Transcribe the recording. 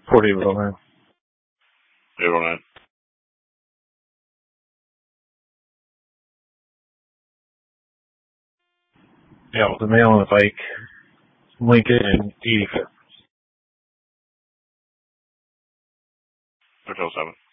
Fort Haverhill, man. Haverhill, man. Yeah, with the male on the bike. Lincoln and 85th. Hotel 7.